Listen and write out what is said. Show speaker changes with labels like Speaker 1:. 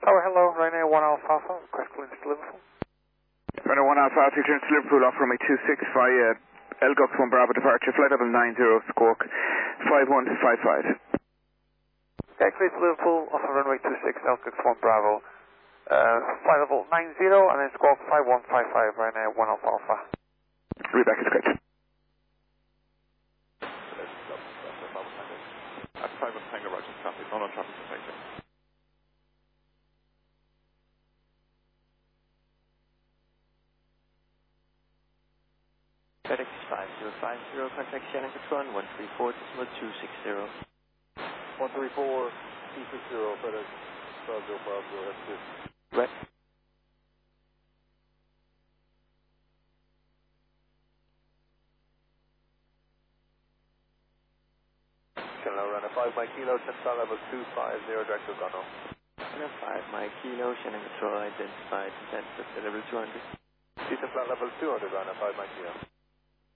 Speaker 1: Tower, hello, Ryanair 1 Alpha Alpha, request clearance to Liverpool.
Speaker 2: Ryanair 1 Alpha Alpha, clearance to Liverpool, off runway 26 via LGUX 1 Bravo departure, flight level 90, squawk 5155.
Speaker 1: Okay, clear to Liverpool, off of runway 26, LGUX 1 Bravo, flight level 90, and then squawk 5155, Ryanair 1 Alpha Alpha.
Speaker 2: Read back is correct.
Speaker 3: At 5 on Tango, Roger, traffic, not on traffic detector.
Speaker 4: FedEx 5050, contact Shannon Control 134.260.
Speaker 5: 134.260, FedEx 5050, head 2.
Speaker 4: Right.
Speaker 5: Hello, runner 5 Mike Kilo, 10 level 250, direct to Gunno.
Speaker 4: 5 Mike Kilo, Shannon Control identified, descent to level 200.
Speaker 5: Decent flat level 200, runner 5 Mike Kilo.